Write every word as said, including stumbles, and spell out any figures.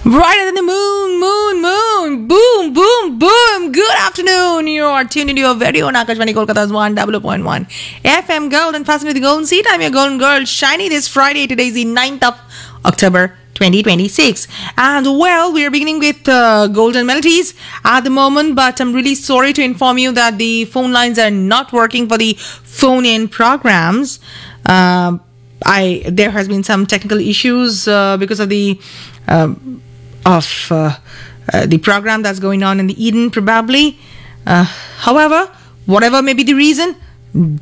Brighter than the moon, moon, moon, boom, boom, boom. Good afternoon. You are tuned into your very own Akashvani Kolkata's one double point one F M Gold and fasten with the golden seat. I'm your golden girl, Shiny. This Friday, today is the ninth of October, twenty twenty-six. And well, we are beginning with uh, golden melodies at the moment, but I'm really sorry to inform you that the phone lines are not working for the phone-in programs. Uh, I there has been some technical issues uh, because of the uh, of uh, uh, the program that's going on in the Eden, probably. Uh, however, whatever may be the reason,